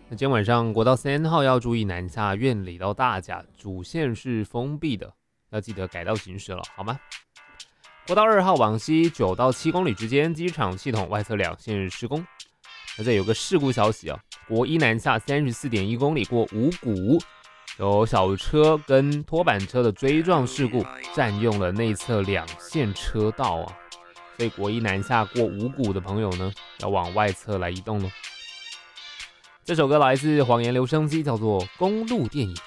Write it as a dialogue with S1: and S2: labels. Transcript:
S1: 那今天晚上国道3号要注意南下苑里到大甲主线是封闭的，要记得改道行驶了，好吗？国道2号往西9到7公里之间，机场系统外侧2线施工。那这有个事故消息啊，国一南下34.1公里过五股，有小车跟拖板车的追撞事故，占用了内侧2线车道啊，所以国一南下过五股的朋友呢，要往外侧来移动咯。这首歌来自黄岩留声机，叫做《公路电影》。